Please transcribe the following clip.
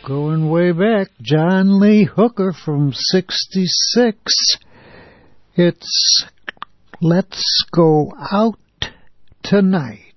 Going way back, John Lee Hooker from 66. It's Let's Go Out Tonight.